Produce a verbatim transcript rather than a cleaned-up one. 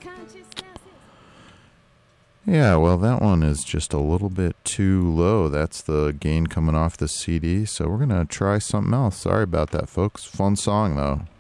Yeah, well, that one is just a little bit too low. That's the gain coming off the C D, so we're going to try something else. Sorry about that, folks. Fun song, though.